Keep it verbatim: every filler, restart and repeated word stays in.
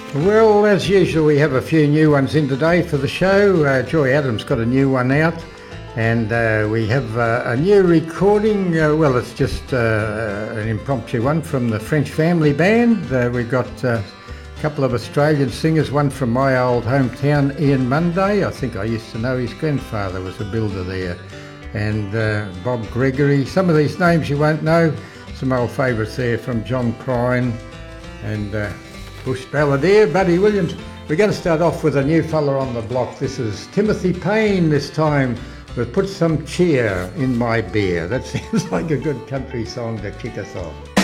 Well, as usual, we have a few new ones in today for the show. Uh, Joy Adams got a new one out, and uh, we have uh, a new recording. Uh, well, it's just uh, an impromptu one from the French Family Band. Uh, we've got uh, a couple of Australian singers, one from my old hometown, Ian Munday. I think I used to know his grandfather was a builder there. And uh, Bob Gregory. Some of these names you won't know. Some old favourites there from John Prine and uh, Bush Balladeer, Buddy Williams. We're going to start off with a new fella on the block. This is Timothy Payne this time with Put Some Cheer in My Beer. That sounds like a good country song to kick us off.